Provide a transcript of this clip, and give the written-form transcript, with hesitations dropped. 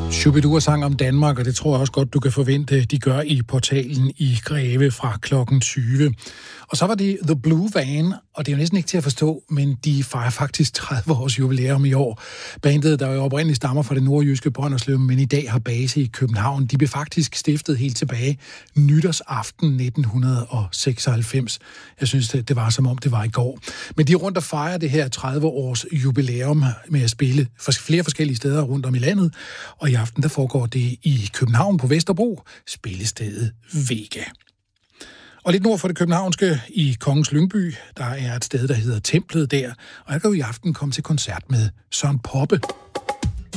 Shubidua sang om Danmark, og det tror jeg også godt, du kan forvente, de gør i portalen i Greve fra klokken 20. Og så var det The Blue Van, og det er jo næsten ikke til at forstå, men de fejrer faktisk 30 års jubilæum i år. Bandet, der jo oprindeligt stammer fra det nordjyske Brønderslev, men i dag har base i København, de blev faktisk stiftet helt tilbage nytårsaften 1996. Jeg synes, det var som om det var i går. Men de er rundt og fejrer det her 30 års jubilæum med at spille flere forskellige steder rundt om i landet, og i aften der foregår det i København på Vesterbro, spillestedet Vega. Og lidt nord for det københavnske i Kongens Lyngby, der er et sted, der hedder Templet der, og jeg kan jo i aften komme til koncert med Søren Poppe.